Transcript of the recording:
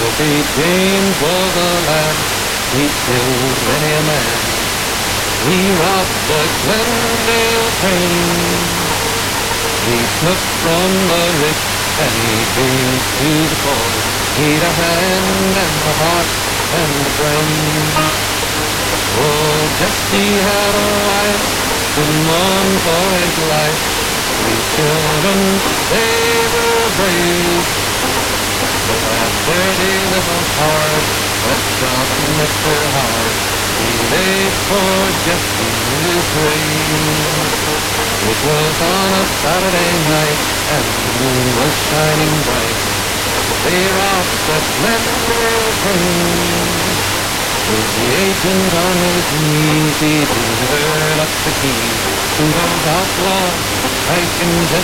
St. James was a lad, he killed many a man. He robbed the Glendale train. He took from the rich and he gave to the poor. He'd a hand and a heart and a brain. Oh, Jesse had a wife to mourn for his life. 3 children, they were brave. But that dirty little coward that shot Mr. Howard, he laid poor Jesse's grave. It was on a Saturday night and the moon was shining bright. They robbed the Glendale train. With the agent on his knees, he delivered up the keys to those outlaws, Ike and Jesse.